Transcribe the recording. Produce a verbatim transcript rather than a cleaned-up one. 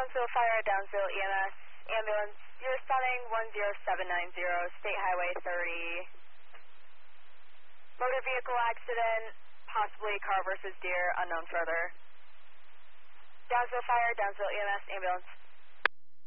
Downsville Fire, Downsville E M S, ambulance. You're responding one zero seven nine zero, State Highway thirty. Motor vehicle accident, possibly car versus deer, unknown further. Downsville Fire, Downsville E M S, ambulance.